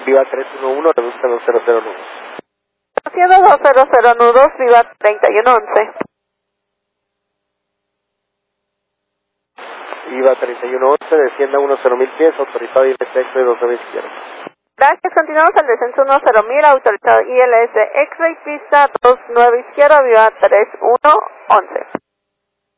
Viva 311, reduzca 200 nudos. Haciendo 200 nudos, Viva 3111. Viva 3111, descienda 10.000 pies, autorizado ILS X-Ray 12.000 izquierda. Gracias, continuamos el descenso 10.000, autorizado ILS X-Ray, pista 29 izquierda, Viva 3111.